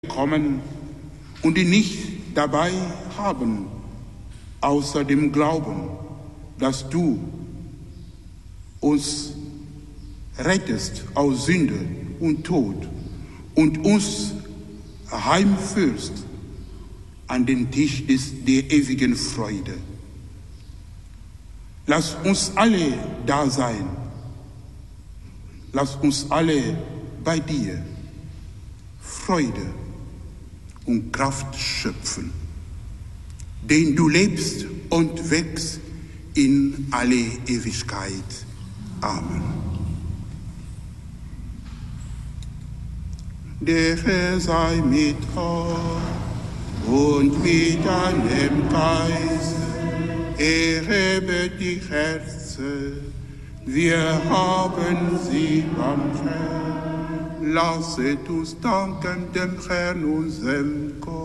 kommen und die nicht dabei haben, außer dem Glauben, dass du uns rettest aus Sünde und Tod und uns heimführst an den Tisch der ewigen Freude. Lass uns alle da sein. Lass uns alle bei dir Freude und Kraft schöpfen, denn du lebst und wächst in alle Ewigkeit. Amen. Der Herr sei mit euch und mit deinem Geist. Erhebe die Herzen, wir haben sie beim Herrn. Lasset uns danken dem Herrn, unserem Gott.